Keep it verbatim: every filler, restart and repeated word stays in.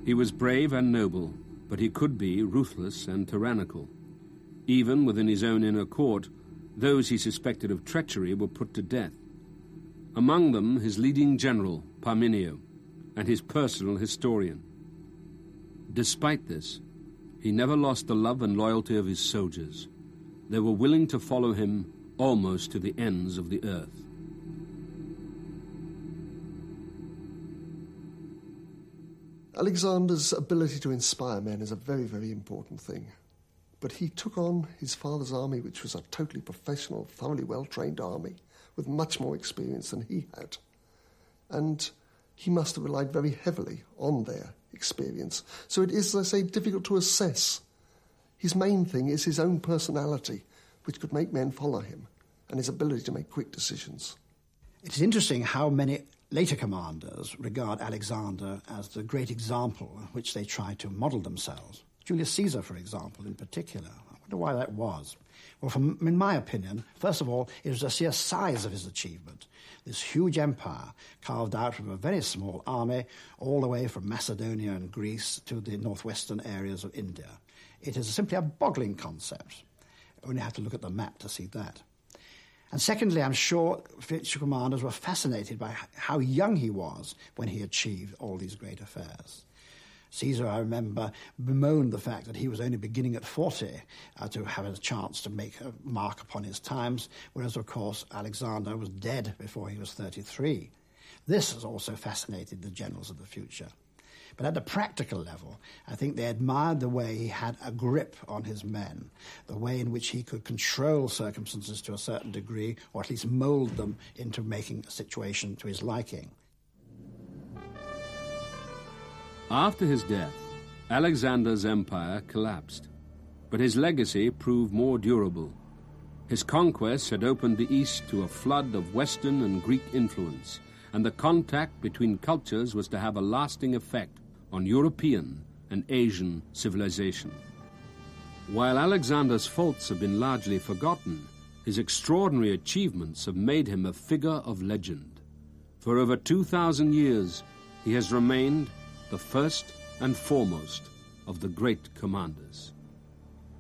He was brave and noble, but he could be ruthless and tyrannical. Even within his own inner court, those he suspected of treachery were put to death. Among them, his leading general, Parmenio, and his personal historian. Despite this, he never lost the love and loyalty of his soldiers. They were willing to follow him almost to the ends of the earth. Alexander's ability to inspire men is a very, very important thing. But he took on his father's army, which was a totally professional, thoroughly well-trained army, with much more experience than he had. And he must have relied very heavily on their experience. So it is, as I say, difficult to assess. His main thing is his own personality, which could make men follow him, and his ability to make quick decisions. It's interesting how many later commanders regard Alexander as the great example in which they try to model themselves. Julius Caesar, for example, in particular. I wonder why that was. Well, from, in my opinion, first of all, it was the sheer size of his achievement. This huge empire carved out from a very small army all the way from Macedonia and Greece to the northwestern areas of India. It is simply a boggling concept. You only have to look at the map to see that. And secondly, I'm sure future commanders were fascinated by how young he was when he achieved all these great affairs. Caesar, I remember, bemoaned the fact that he was only beginning at forty uh, to have a chance to make a mark upon his times, whereas, of course, Alexander was dead before he was thirty-three. This has also fascinated the generals of the future. But at the practical level, I think they admired the way he had a grip on his men, the way in which he could control circumstances to a certain degree, or at least mould them into making a situation to his liking. After his death, Alexander's empire collapsed, but his legacy proved more durable. His conquests had opened the East to a flood of Western and Greek influence, and the contact between cultures was to have a lasting effect on European and Asian civilization. While Alexander's faults have been largely forgotten, his extraordinary achievements have made him a figure of legend. For over two thousand years, he has remained the first and foremost of the great commanders.